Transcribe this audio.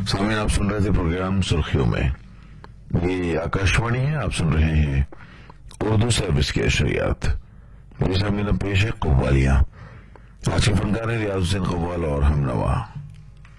सामने आप सुन रहे थे प्रोग्राम सुर्खियों में। ये आकाशवाणी है, आप सुन रहे हैं उर्दू सर्विस के अशरियात। मेरे सामने पेश है कव्वालियां। आज के फनकार है रियाज हुसैन कव्वाल और हमनवा।